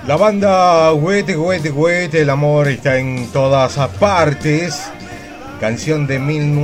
La banda Huete, Huete, Huete, el amor está en todas partes. Canción de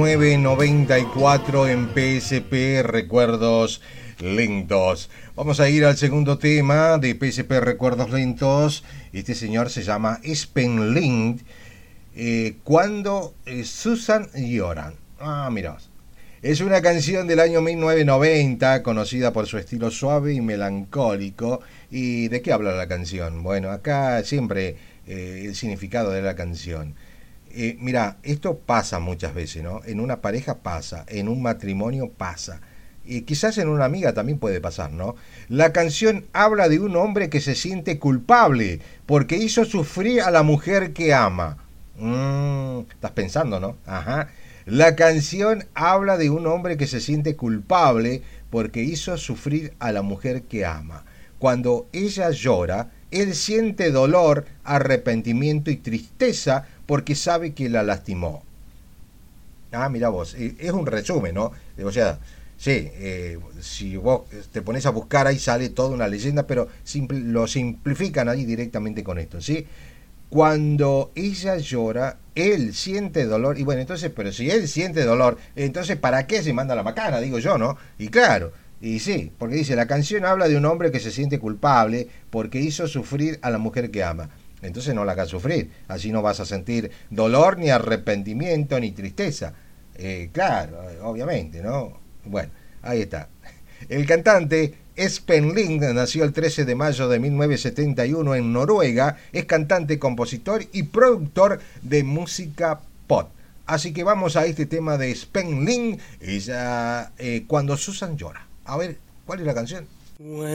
1994 en PSP, Recuerdos Lentos. Vamos a ir al segundo tema de PSP, Recuerdos Lentos. Este señor se llama Espen Lind. Cuando Susan lloran. Mirá. Es una canción del año 1990, conocida por su estilo suave y melancólico. ¿Y de qué habla la canción? Bueno, acá siempre el significado de la canción. Mira, esto pasa muchas veces, ¿no? En una pareja pasa, en un matrimonio pasa. Y quizás en una amiga también puede pasar, ¿no? La canción habla de un hombre que se siente culpable porque hizo sufrir a la mujer que ama. Estás pensando, ¿no? Ajá. La canción habla de un hombre que se siente culpable porque hizo sufrir a la mujer que ama. Cuando ella llora, él siente dolor, arrepentimiento y tristeza porque sabe que la lastimó. Mira vos, es un resumen, ¿no? O sea, sí, si vos te pones a buscar ahí sale toda una leyenda, pero lo simplifican ahí directamente con esto, ¿sí? Cuando ella llora, él siente dolor. Y bueno, entonces, pero si él siente dolor, entonces ¿para qué se manda la macana? Digo yo, ¿no? Y claro, y sí, porque dice, la canción habla de un hombre que se siente culpable porque hizo sufrir a la mujer que ama. Entonces no la hagas sufrir, así no vas a sentir dolor, ni arrepentimiento, ni tristeza. Claro, obviamente, ¿no? Bueno, ahí está. El cantante Espen Lind nació el 13 de mayo de 1971 en Noruega, es cantante, compositor y productor de música pop. Así que vamos a este tema de Espen Lind, ella, Cuando Susan llora. A ver, ¿cuál es la canción?